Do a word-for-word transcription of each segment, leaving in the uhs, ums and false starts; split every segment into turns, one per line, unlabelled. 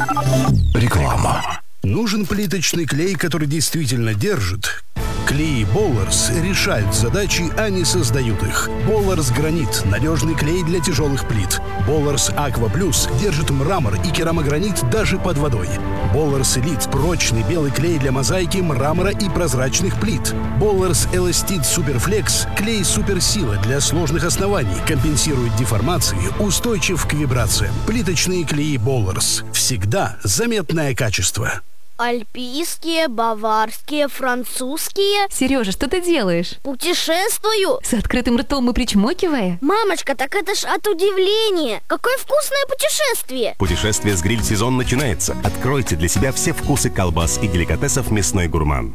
Реклама. Нужен плиточный клей, который действительно держит? Клей Болларс решают задачи, а не создают их. Болларс Гранит – надежный клей для тяжелых плит. Болларс Аква Плюс держит мрамор и керамогранит даже под водой. Болларс Элит – прочный белый клей для мозаики, мрамора и прозрачных плит. Болларс Эластит Суперфлекс – клей суперсила для сложных оснований, компенсирует деформации, устойчив к вибрациям. Плиточные клеи Болларс. Всегда заметное качество.
Альпийские, баварские, французские.
Сережа, что ты делаешь?
Путешествую.
С открытым ртом и причмокивая?
Мамочка, так это ж от удивления. Какое вкусное путешествие.
Путешествие с гриль-сезон начинается. Откройте для себя все вкусы колбас и деликатесов «Мясной гурман».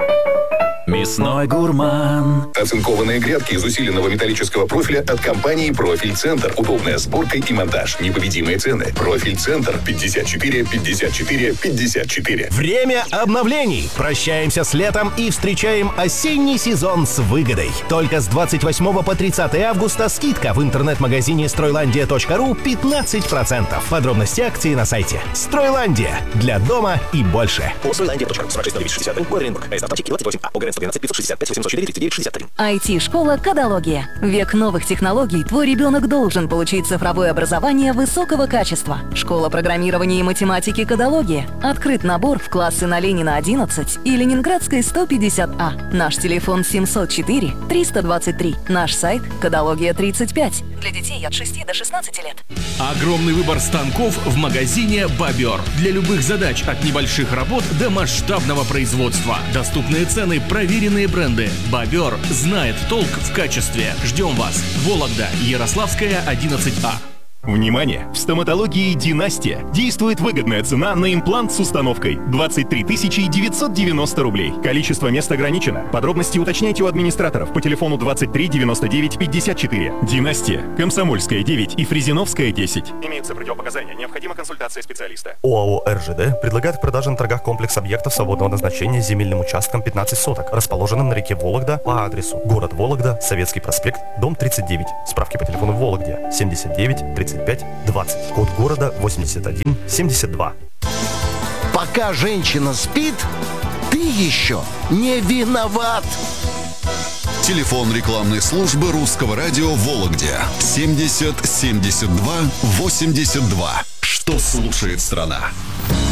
Мясной гурман.
Оцинкованные грядки из усиленного металлического профиля от компании «Профиль Центр». Удобная сборка и монтаж. Непобедимые цены. «Профиль Центр» пятьдесят четыре пятьдесят четыре пятьдесят четыре.
Время обновлений. Прощаемся с летом и встречаем осенний сезон с выгодой. Только с двадцать восьмого по тридцатое августа скидка в интернет-магазине стройландия точка ру пятнадцать процентов. Подробности акции на сайте. Стройландия. Для дома и больше.
По стройландия точка ру. сорок шесть шестьдесят один. Рынок. Аэс автоматики двадцать восемь А. ОГРН сто двенадцать пятьсот шестьдесят пять восемьсот четыре тридцать девять шестьдесят три.
ай ти-школа «Кодология». Век новых технологий. Твой ребенок должен получить цифровое образование высокого качества. Школа программирования и математики «Кодология». Открыт набор в классы на Ленина одиннадцать и Ленинградской сто пятьдесят А. Наш телефон семьсот четыре триста двадцать три. Наш сайт «Кодология тридцать пять». Для детей от шести до шестнадцати лет.
Огромный выбор станков в магазине «Бобер». Для любых задач от небольших работ до масштабного производства. Доступные цены, проверенные бренды. «Бобер» знает толк в качестве. Ждем вас. Вологда, Ярославская, одиннадцать А.
Внимание! В стоматологии «Династия» действует выгодная цена на имплант с установкой – двадцать три тысячи девятьсот девяносто рублей. Количество мест ограничено. Подробности уточняйте у администраторов по телефону двадцать три девяносто девять пятьдесят четыре. «Династия», Комсомольская, девять и Фрезеновская, десять. Имеются противопоказания. Необходима консультация специалиста.
ОАО «РЖД» предлагает в продаже на торгах комплекс объектов свободного назначения с земельным участком пятнадцать соток, расположенным на реке Вологда по адресу город Вологда, Советский проспект, дом тридцать девять. Справки по телефону в Вологде семьдесят девять тридцать пять двадцать. Код города восемьдесят один семьдесят два.
Пока женщина спит, ты еще не виноват.
Телефон рекламной службы Русского радио в Вологде семьдесят семьдесят два восемьдесят два. Что слушает страна?